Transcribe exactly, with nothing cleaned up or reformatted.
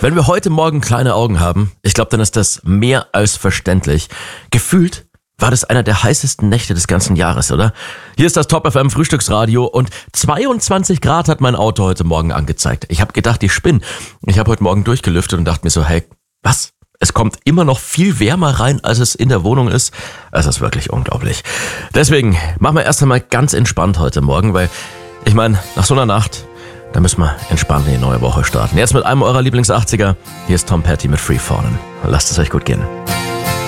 Wenn wir heute Morgen kleine Augen haben, ich glaube, dann ist das mehr als verständlich. Gefühlt war das einer der heißesten Nächte des ganzen Jahres, oder? Hier ist das Top F M Frühstücksradio und zweiundzwanzig Grad hat mein Auto heute Morgen angezeigt. Ich habe gedacht, ich spinne. Ich habe heute Morgen durchgelüftet und dachte mir so, hey, was? Es kommt immer noch viel wärmer rein, als es in der Wohnung ist. Es ist wirklich unglaublich. Deswegen machen wir erst einmal ganz entspannt heute Morgen, weil ich meine, nach so einer Nacht, da müssen wir entspannt in die neue Woche starten. Jetzt mit einem eurer Lieblings-achtziger. Hier ist Tom Petty mit Free Fallen. Lasst es euch gut gehen.